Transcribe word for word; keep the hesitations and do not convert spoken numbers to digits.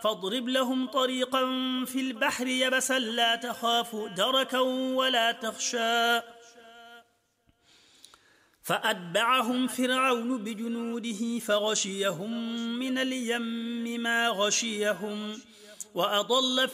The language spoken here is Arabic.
فاضرب لهم طريقا في البحر يبسا لا تخاف دركا ولا تخشى فأتبعهم فرعون بجنوده فغشيهم من اليم ما غشيهم وأضل